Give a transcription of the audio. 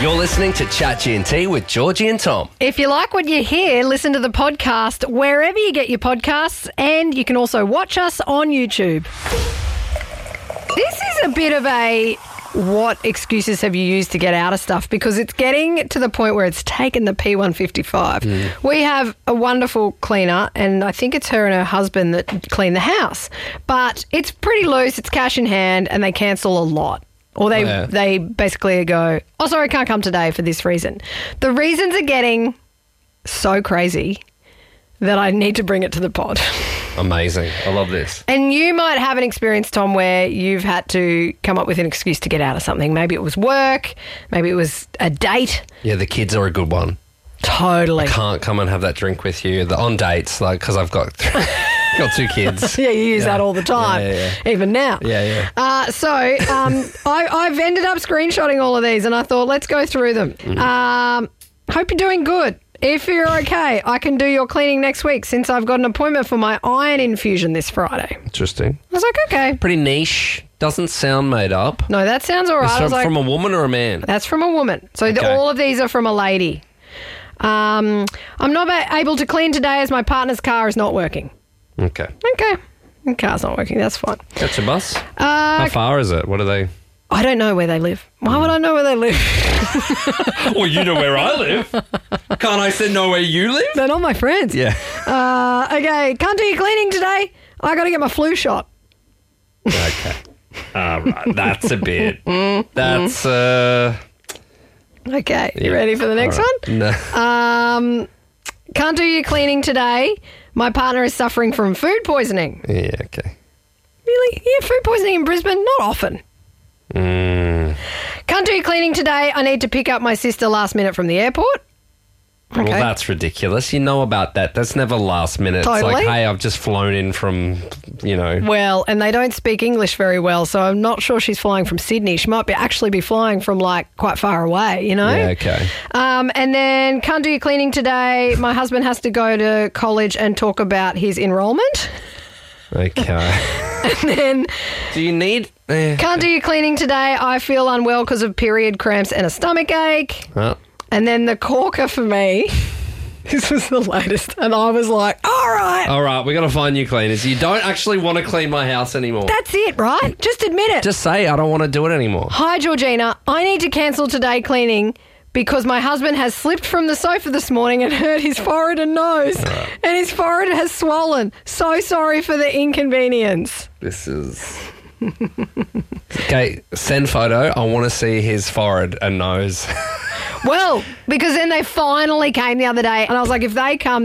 You're listening to Chat G&T with Georgie and Tom. If you like what you hear, listen to the podcast wherever you get your podcasts, and you can also watch us on YouTube. This is a bit of a what excuses have you used to get out of stuff, because it's getting to the point where it's taken the P155. We have a wonderful cleaner, and I think it's her and her husband that clean the house. But it's pretty loose, it's cash in hand, and they cancel a lot. Or they basically go, oh, sorry, can't come today for this reason. The reasons are getting so crazy that I need to bring it to the pod. Amazing. I love this. And you might have an experience, Tom, where you've had to come up with an excuse to get out of something. Maybe it was work. Maybe it was a date. Yeah, the kids are a good one. Totally. I can't come and have that drink with you. On dates, like, because I've got 2 kids. Yeah, you use that all the time, even now. Yeah. I've ended up screenshotting all of these, and I thought, let's go through them. Hope you're doing good. If you're okay, I can do your cleaning next week, since I've got an appointment for my iron infusion this Friday. Interesting. I was like, okay. Pretty niche. Doesn't sound made up. No, that sounds all right. Is it from a woman or a man? That's from a woman. So all of these are from a lady. I'm not able to clean today as my partner's car is not working. Okay. The car's not working. That's fine. Catch a bus? How far is it? What are they? I don't know where they live. Why would I know where they live? Well, you know where I live. Can't I know where you live? They're not my friends. Yeah. Okay, can't do your cleaning today. I got to get my flu shot. Okay. All right. That's a bit. That's... Okay, you ready for the next one? No. Can't do your cleaning today. My partner is suffering from food poisoning. Yeah, okay. Really? Yeah, food poisoning in Brisbane? Not often. Can't do your cleaning today. I need to pick up my sister last minute from the airport. Okay. Well, that's ridiculous. You know about that. That's never last minute. Totally. It's like, hey, I've just flown in from, Well, and they don't speak English very well, so I'm not sure she's flying from Sydney. She might actually be flying from, quite far away, Yeah, okay. And then, can't do your cleaning today. My husband has to go to college and talk about his enrolment. Okay. And then... Do you need... Can't do your cleaning today. I feel unwell because of period cramps and a stomach ache. Oh. And then the corker for me, this was the latest, and I was like, all right, we got to find new cleaners. You don't actually want to clean my house anymore. That's it, right? Just admit it. Just say, I don't want to do it anymore. Hi, Georgina. I need to cancel today cleaning because my husband has slipped from the sofa this morning and hurt his forehead and nose, and his forehead has swollen. So sorry for the inconvenience. This is... Okay, send photo. I want to see his forehead and nose. Well, because then they finally came the other day, and I was like, if they come,